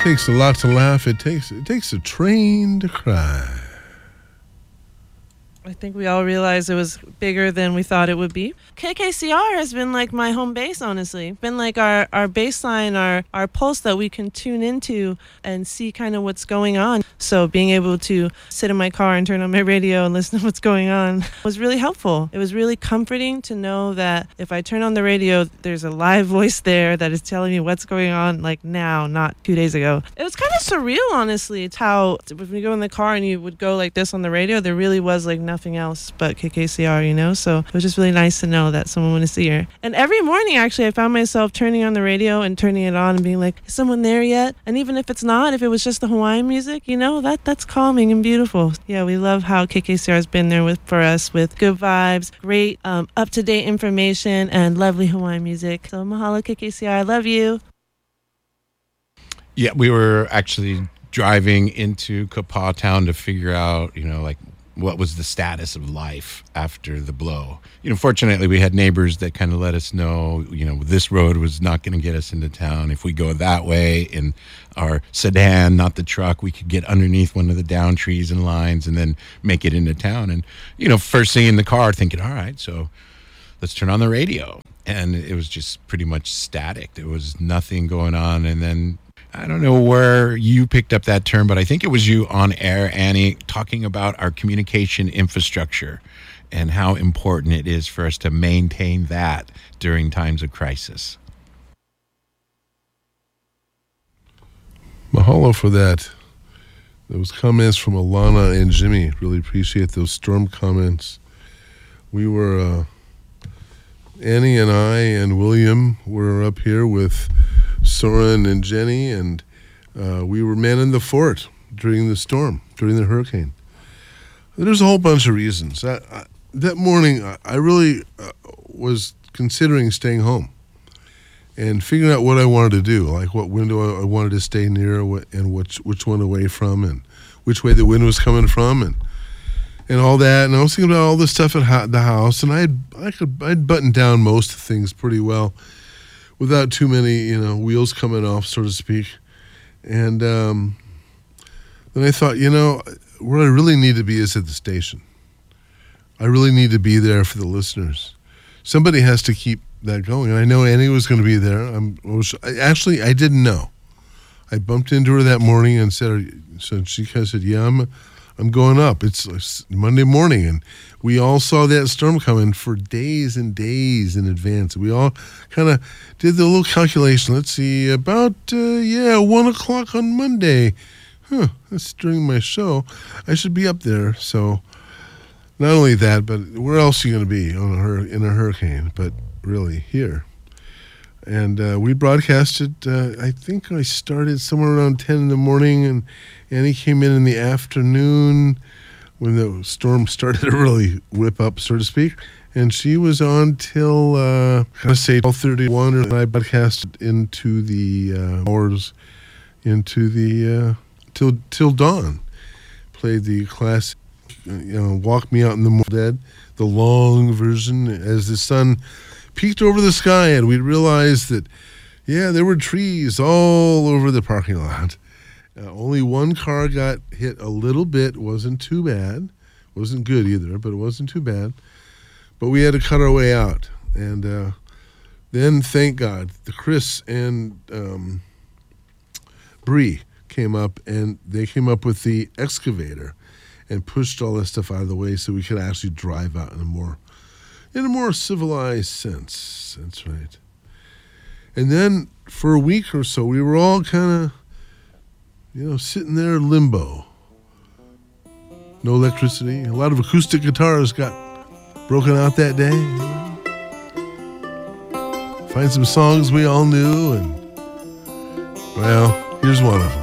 takes a lot to laugh. It takes a train to cry. I think we all realized it was bigger than we thought it would be. KKCR has been like my home base, honestly. Been like our baseline, our pulse that we can tune into and see kind of what's going on. So being able to sit in my car and turn on my radio and listen to what's going on was really helpful. It was really comforting to know that if I turn on the radio, there's a live voice there that is telling me what's going on like now, not 2 days ago. It was kind of surreal, honestly. It's how when you go in the car and you would go like this on the radio, there really was like nothing else but KKCR, you know? So it was just really nice to know that someone was here. And every morning, actually, I found myself turning on the radio and turning it on and being like, is someone there yet? And even if it's not, if it was just the Hawaiian music, you know, that's calming and beautiful. Yeah, we love how KKCR has been there for us with good vibes, great up-to-date information, and lovely Hawaiian music. So mahalo, KKCR. I love you. Yeah, we were actually driving into Kapaa Town to figure out, you know, like what was the status of life after the blow. You know, fortunately, we had neighbors that kind of let us know, you know, this road was not going to get us into town. If we go that way in our sedan, not the truck, we could get underneath one of the down trees and lines and then make it into town. And, you know, first thing in the car thinking, all right, so let's turn on the radio. And it was just pretty much static. There was nothing going on. And then I don't know where you picked up that term, but I think it was you on air, Annie, talking about our communication infrastructure and how important it is for us to maintain that during times of crisis. Mahalo for that. Those comments from Alana and Jimmy. Really appreciate those storm comments. We were, Annie and I and William were up here with Soren and Jenny, and we were manning the fort during the storm, during the hurricane. There's a whole bunch of reasons. That morning, I really was considering staying home and figuring out what I wanted to do, like what window I wanted to stay near and which one away from and which way the wind was coming from and all that. And I was thinking about all this stuff at the house, and I'd buttoned down most things pretty well without too many, you know, wheels coming off, so to speak. And then I thought, you know, where I really need to be is at the station. I really need to be there for the listeners. Somebody has to keep that going. And I know Annie was going to be there. I didn't know. I bumped into her that morning and she kind of said, yeah, I'm going up. It's Monday morning, and we all saw that storm coming for days and days in advance. We all kind of did the little calculation. Let's see, about 1 o'clock on Monday. That's during my show. I should be up there. So not only that, but where else are you going to be in a hurricane? But really here. And we broadcasted, I think I started somewhere around 10 in the morning, and Annie came in the afternoon when the storm started to really whip up, so to speak. And she was on till, 12:31, and I broadcasted into the hours, into the, till dawn. Played the classic, Walk Me Out in the Morning Dead, the long version, as the sun peeked over the sky, and we realized that, there were trees all over the parking lot. Only one car got hit a little bit. Wasn't too bad. Wasn't good either, but it wasn't too bad. But we had to cut our way out. And then, thank God, the Chris and Bree came up, and they came up with the excavator and pushed all that stuff out of the way so we could actually drive out in a more civilized sense. That's right. And then for a week or so, we were all kind of, sitting there in limbo. No electricity. A lot of acoustic guitars got broken out that day. Find some songs we all knew, and, well, here's one of them.